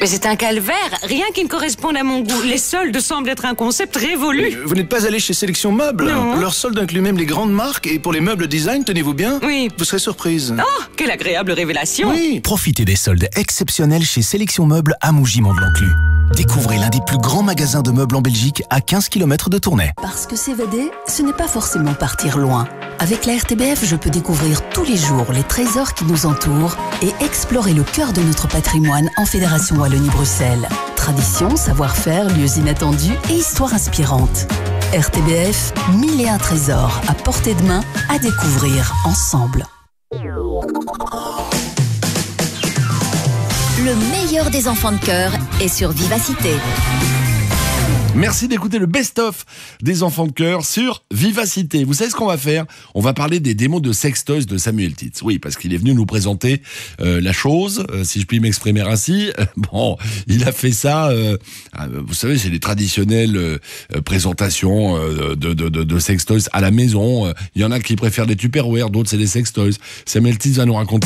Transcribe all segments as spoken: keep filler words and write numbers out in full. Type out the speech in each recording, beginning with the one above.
Mais c'est un calvaire, rien qui ne corresponde à mon goût. Les soldes semblent être un concept révolu. Euh, Vous n'êtes pas allé chez Sélection Meubles? Non. Leur solde inclut même les grandes marques et pour les meubles design, tenez-vous bien. Oui. Vous serez surprise. Oh, quelle agréable révélation. Oui. Profitez des soldes exceptionnels chez Sélection Meubles à Mougy-Mont-Blanclu. Découvrez l'un des plus grands magasins de meubles en Belgique à quinze kilomètres de Tournai. Parce que s'évader, ce n'est pas forcément partir loin. Avec la R T B F, je peux découvrir tous les jours les trésors qui nous entourent et explorer le cœur de notre patrimoine en Fédération Wallonie-Bruxelles. Tradition, savoir-faire, lieux inattendus et histoires inspirantes. R T B F, mille et un trésors à portée de main à découvrir ensemble. Le meilleur des enfants de cœur est sur Vivacité. Merci d'écouter le best-of des enfants de cœur sur Vivacité. Vous savez ce qu'on va faire? On va parler des démos de sextoys de Samuel Titz. Oui, parce qu'il est venu nous présenter euh, la chose, euh, si je puis m'exprimer ainsi. Bon, il a fait ça, euh, vous savez, c'est les traditionnelles euh, présentations euh, de, de, de, de sextoys à la maison. Il y en a qui préfèrent les Tupperware, d'autres c'est les sextoys. Samuel Titz va nous raconter.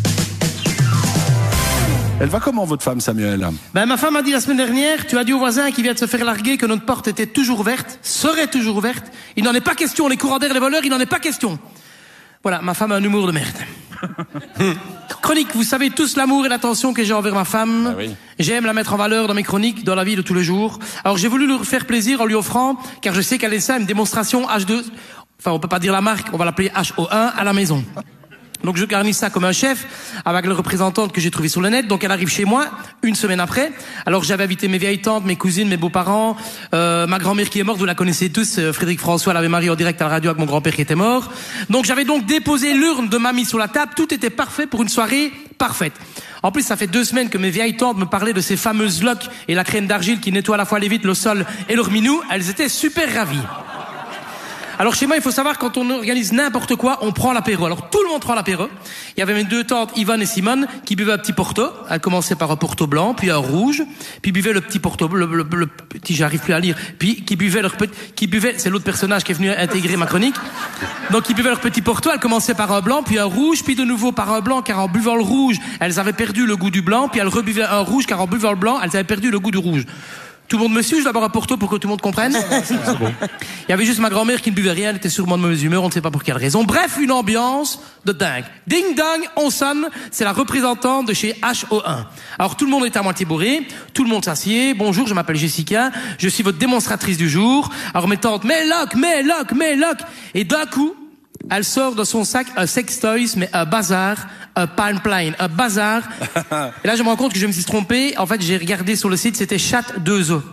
Elle va comment, votre femme, Samuel? Ben, ma femme a dit la semaine dernière, tu as dit au voisin qui vient de se faire larguer que notre porte était toujours ouverte, serait toujours ouverte. Il n'en est pas question, les courants d'air, les voleurs, il n'en est pas question. Voilà, ma femme a un humour de merde. Chronique, vous savez tous l'amour et l'attention que j'ai envers ma femme. Ah oui. J'aime la mettre en valeur dans mes chroniques, dans la vie de tous les jours. Alors j'ai voulu lui faire plaisir en lui offrant, car je sais qu'elle est ça, une démonstration H deux, enfin on peut pas dire la marque, on va l'appeler H O un à la maison. Donc je garnis ça comme un chef avec la représentante que j'ai trouvée sur le net. Donc elle arrive chez moi une semaine après. Alors j'avais invité mes vieilles tantes, mes cousines, mes beaux-parents, euh, ma grand-mère qui est morte, vous la connaissez tous, euh, Frédéric François l'avait mariée en direct à la radio avec mon grand-père qui était mort. Donc j'avais donc déposé l'urne de mamie sur la table. Tout était parfait pour une soirée parfaite. En plus, ça fait deux semaines que mes vieilles tantes me parlaient de ces fameuses loques et la crème d'argile qui nettoie à la fois les vitres, le sol et leur minou. Elles étaient super ravies. Alors chez moi, il faut savoir, quand on organise n'importe quoi, on prend l'apéro. Alors tout le monde prend l'apéro. Il y avait mes deux tantes, Yvonne et Simone, qui buvaient un petit porto. Elle commençait par un porto blanc, puis un rouge, puis buvaient le petit porto, le, le, le petit, j'arrive plus à lire, puis qui buvaient leur petit, qui buvaient, c'est l'autre personnage qui est venu intégrer ma chronique. Donc ils buvaient leur petit porto. Elle commençait par un blanc, puis un rouge, puis de nouveau par un blanc, car en buvant le rouge, elles avaient perdu le goût du blanc, puis elles rebuvaient un rouge, car en buvant le blanc, elles avaient perdu le goût du rouge. Tout le monde me suit, je dois avoir un porto pour que tout le monde comprenne. C'est bon. Il y avait juste ma grand-mère qui ne buvait rien, elle était sûrement de mauvaise humeur, on ne sait pas pour quelle raison. Bref, une ambiance de dingue. Ding dang, on sonne, c'est la représentante de chez H O un. Alors tout le monde est à moitié bourré, tout le monde s'assied. Bonjour, je m'appelle Jessica, je suis votre démonstratrice du jour. Alors mes tantes, mais loc, mais loc, mais loc. Et d'un coup, elle sort de son sac un sextoys, mais un bazar, un pipeline, un bazar. Et là, je me rends compte que je me suis trompé. En fait, j'ai regardé sur le site, c'était Chat deux O.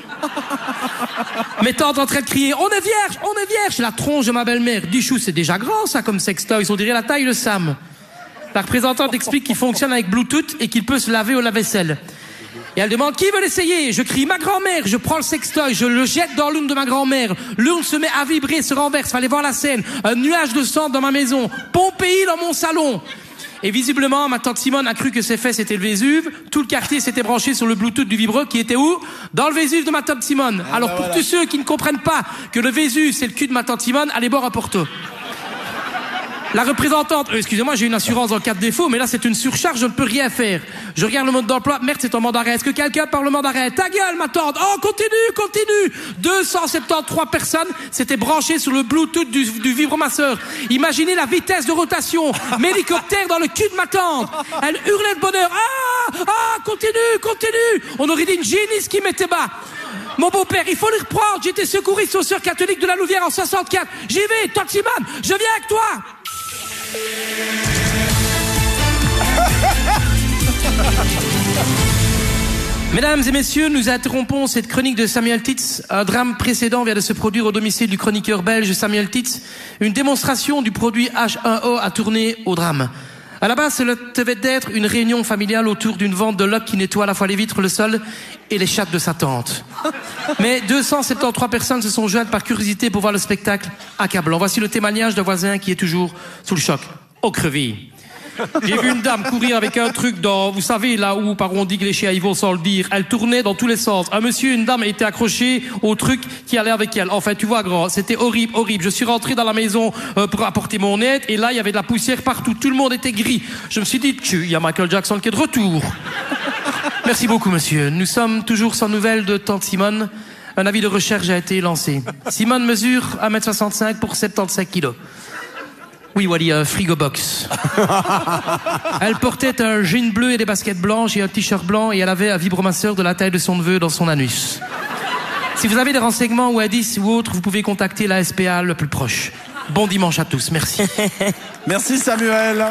Mes tantes en train de crier, on est vierge, on est vierge. La tronche de ma belle-mère. Dichou, c'est déjà grand, ça, comme sextoys. On dirait la taille de Sam. La représentante explique qu'il fonctionne avec Bluetooth et qu'il peut se laver au lave-vaisselle. Et elle demande, qui veut l'essayer? Je crie, ma grand-mère. Je prends le sextoy, je le jette dans l'urne de ma grand-mère. L'urne se met à vibrer, se renverse. Fallait voir la scène. Un nuage de sang dans ma maison. Pompéi dans mon salon. Et visiblement, ma tante Simone a cru que ses fesses étaient le Vésuve. Tout le quartier s'était branché sur le Bluetooth du vibreux qui était où? Dans le Vésuve de ma tante Simone. Ah, Alors, bah pour voilà. Tous ceux qui ne comprennent pas que le Vésuve, c'est le cul de ma tante Simone, allez boire un Porto. La représentante, euh, excusez-moi, j'ai une assurance en cas de défaut, mais là c'est une surcharge, je ne peux rien faire. Je regarde le mode d'emploi, merde, c'est en mandarin. Est-ce que quelqu'un parle le mandarin? Ta gueule, ma tante. Oh, continue, continue. deux cent soixante-treize personnes s'étaient branchées sur le Bluetooth du, du vibromasseur. Imaginez la vitesse de rotation. M'hélicoptère dans le cul de ma tante. Elle hurlait de bonheur. Ah, ah, continue, continue. On aurait dit une génisse qui mettait bas. Mon beau-père, il faut le reprendre. J'étais secouriste au sœurs catholiques de la Louvière en soixante-quatre. J'y vais, tante Simone, je viens avec toi. Mesdames et messieurs, nous interrompons cette chronique de Samuel Titz. Un drame précédent vient de se produire au domicile du chroniqueur belge Samuel Titz. Une démonstration du produit H un O a tourné au drame. À la base, cela devait être une réunion familiale autour d'une vente de loques qui nettoie à la fois les vitres, le sol et les chattes de sa tante. Mais deux cent soixante-treize personnes se sont jointes par curiosité pour voir le spectacle accablant. Voici le témoignage d'un voisin qui est toujours sous le choc. Au crevé. J'ai vu une dame courir avec un truc dans, vous savez, là où, par où on dit que les chiens y vont sans le dire. Elle tournait dans tous les sens. Un monsieur, une dame était accroché au truc qui allait avec elle. Enfin, tu vois, grand, c'était horrible, horrible. Je suis rentré dans la maison euh, pour apporter mon aide et là, il y avait de la poussière partout. Tout le monde était gris. Je me suis dit, tu, il y a Michael Jackson qui est de retour. Merci beaucoup, monsieur. Nous sommes toujours sans nouvelles de tante Simone. Un avis de recherche a été lancé. Simone mesure un mètre soixante-cinq pour soixante-quinze kilos. Oui, Wally, un frigo box. Elle portait un jean bleu et des baskets blanches et un t-shirt blanc et elle avait un vibromasseur de la taille de son neveu dans son anus. Si vous avez des renseignements ou indices ou autres, vous pouvez contacter l'A S P A le plus proche. Bon dimanche à tous, merci. Merci Samuel.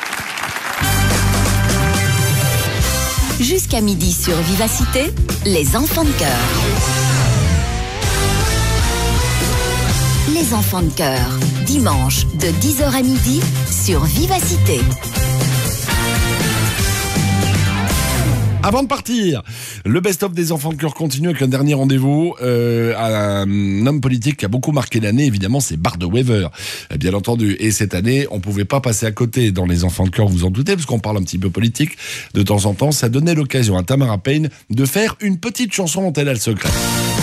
Jusqu'à midi sur Vivacité, les enfants de cœur. Les enfants de cœur, dimanche de dix heures à midi sur Vivacité. Avant de partir, le best-of des enfants de cœur continue avec un dernier rendez-vous euh, à un homme politique qui a beaucoup marqué l'année, évidemment, c'est Bart de Wever, bien entendu. Et cette année, on pouvait pas passer à côté dans les enfants de cœur, vous en doutez, parce qu'on parle un petit peu politique de temps en temps. Ça donnait l'occasion à Tamara Payne de faire une petite chanson dont elle a le secret.